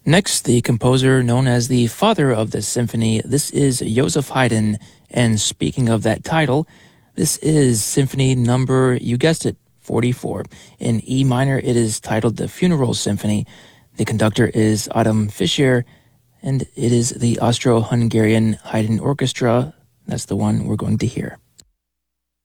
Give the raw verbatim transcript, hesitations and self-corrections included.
Next, the composer known as the father of the symphony. This is Joseph Haydn. And speaking of that title, this is Symphony number, you guessed it, forty-four. In E minor, it is titled the Funeral Symphony. The conductor is Adam Fischer, and it is the Austro-Hungarian Haydn Orchestra. That's the one we're going to hear.